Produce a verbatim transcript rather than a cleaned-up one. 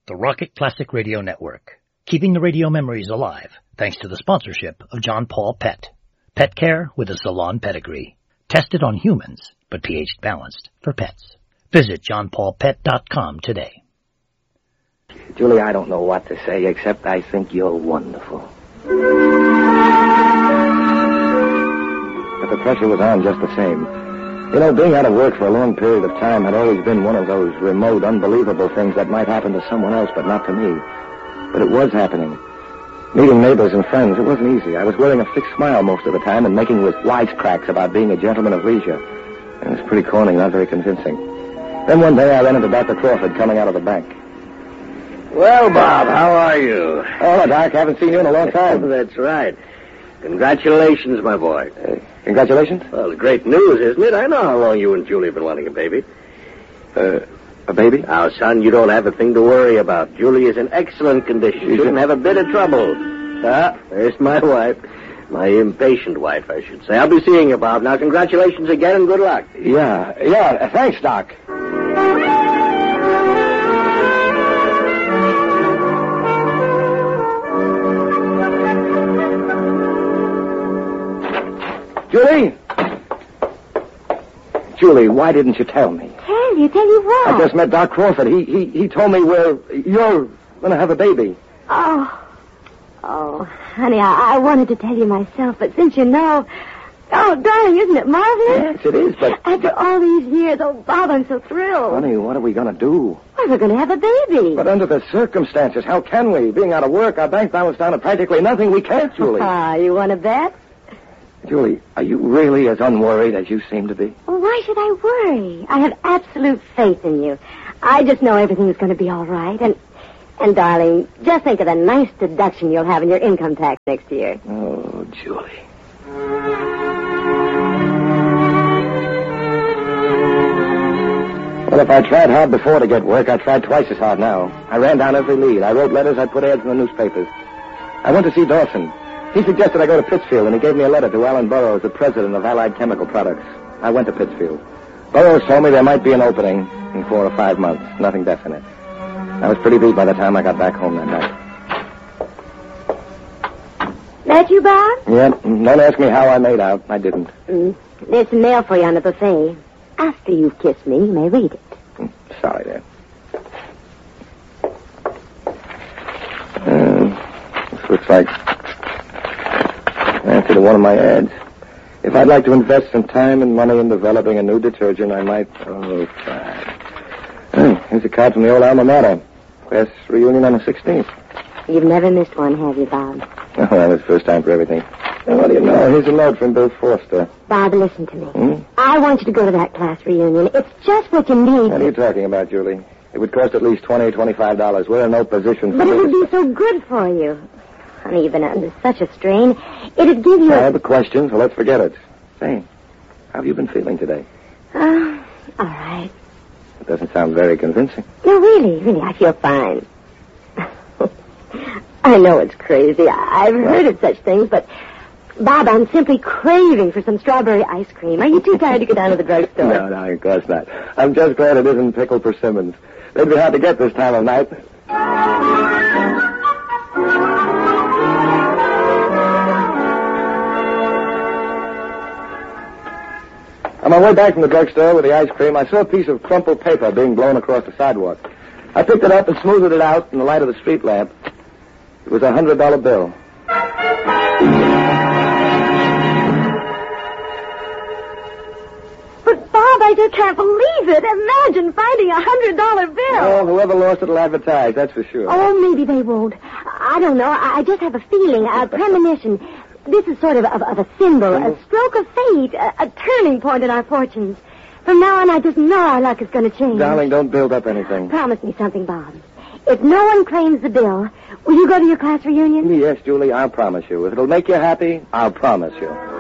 the Rocket Classic Radio Network, keeping the radio memories alive thanks to the sponsorship of John Paul Pet. Pet care with a salon pedigree. Tested on humans, but pH balanced for pets. Visit john paul pet dot com today. Julie, I don't know what to say, except I think you're wonderful. But the pressure was on just the same. You know, being out of work for a long period of time had always been one of those remote, unbelievable things that might happen to someone else, but not to me. But it was happening. Meeting neighbors and friends, it wasn't easy. I was wearing a fixed smile most of the time and making with wisecracks about being a gentleman of leisure. It was pretty corny, not very convincing. Then one day I ran into Doctor Crawford coming out of the bank. Well, Bob, how are you? Oh, Doc, haven't seen you in a long time. That's right. Congratulations, my boy. Uh, congratulations? Well, it's great news, isn't it? I know how long you and Julie have been wanting a baby. Uh, a baby? Now, son, you don't have a thing to worry about. Julie is in excellent condition. She shouldn't have a bit of trouble. Ah, there's my wife. My impatient wife, I should say. I'll be seeing you, Bob. Now, congratulations again and good luck. Yeah, yeah, thanks, Doc. Julie? Julie, why didn't you tell me? Tell you? Tell you what? I just met Doc Crawford. He he he told me we're you're going to have a baby. Oh. Oh, honey, I, I wanted to tell you myself, but since you know... Oh, darling, isn't it marvelous? Yes, it is, but... After all these years, oh, Bob, I'm so thrilled. Honey, what are we going to do? Well, we're going to have a baby. But under the circumstances, how can we? Being out of work, our bank balance down to practically nothing. We can't, Julie. Ah, you want to bet? Julie, are you really as unworried as you seem to be? Well, why should I worry? I have absolute faith in you. I just know everything's going to be all right. And, and darling, just think of the nice deduction you'll have in your income tax next year. Oh, Julie. Well, if I tried hard before to get work, I tried twice as hard now. I ran down every lead. I wrote letters. I put ads in the newspapers. I went to see Dawson. He suggested I go to Pittsfield, and he gave me a letter to Alan Burroughs, the president of Allied Chemical Products. I went to Pittsfield. Burroughs told me there might be an opening in four or five months. Nothing definite. I was pretty beat by the time I got back home that night. That you, Bob? Yeah, don't ask me how I made out. I didn't. Mm. There's some mail for you on the buffet. After you've kissed me, you may read it. Mm, sorry, Dad. Uh, this looks like answer to one of my ads. If I'd like to invest some time and money in developing a new detergent, I might... Oh, fine. Uh, here's a card from the old alma mater. Class reunion on the sixteenth. You've never missed one, have you, Bob? Oh, well, it's first time for everything. And what do you know? Here's a note from Bill Forster. Bob, listen to me. Hmm? I want you to go to that class reunion. It's just what you need. What are you talking about, Julie? It would cost at least twenty dollars, twenty-five dollars. We're in no position for But it this. would be so good for you. Honey, you've been under such a strain. It'd give you I a... have a question, so let's forget it. Say, how have you been feeling today? Uh, all right. It doesn't sound very convincing. No, really, really, I feel fine. I know it's crazy. I- I've heard of such things, but... Bob, I'm simply craving for some strawberry ice cream. Are you too tired to go down to the drugstore? No, no, of course not. I'm just glad it isn't pickled persimmons. They'd be hard to get this time of night. On my way back from the drugstore with the ice cream, I saw a piece of crumpled paper being blown across the sidewalk. I picked it up and smoothed it out in the light of the street lamp. It was a hundred dollar bill. But, Bob, I just can't believe it. Imagine finding a hundred dollar bill. Well, whoever lost it will advertise, that's for sure. Oh, maybe they won't. I don't know. I I just have a feeling, a premonition. This is sort of, of, of a symbol, a stroke of fate, a, a turning point in our fortunes. From now on, I just know our luck is going to change. Darling, don't build up anything. Promise me something, Bob. If no one claims the bill, will you go to your class reunion? Yes, Julie, I'll promise you. If it'll make you happy, I'll promise you.